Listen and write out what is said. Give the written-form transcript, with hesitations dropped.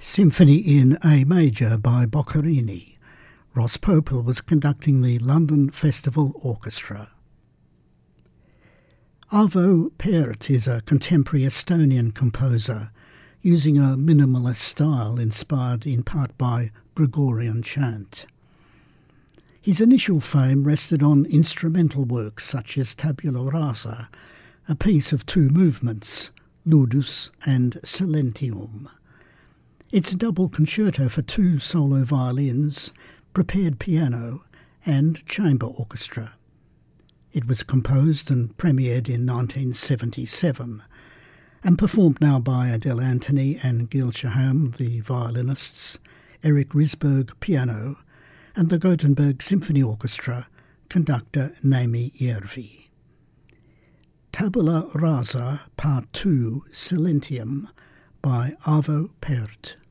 Symphony in A Major by Boccherini. Ross Popel was conducting the London Festival Orchestra. Arvo Pärt is a contemporary Estonian composer using a minimalist style inspired in part by Gregorian chant. His initial fame rested on instrumental works such as Tabula Rasa, a piece of two movements, Ludus and Silentium. It's a double concerto for two solo violins, prepared piano and chamber orchestra. It was composed and premiered in 1977 and performed now by Adele Anthony and Gil Shaham, the violinists, Eric Risberg, piano, and the Gothenburg Symphony Orchestra, conductor Naimi Järvi. Tabula Rasa, Part 2, Silentium, by Arvo Pärt.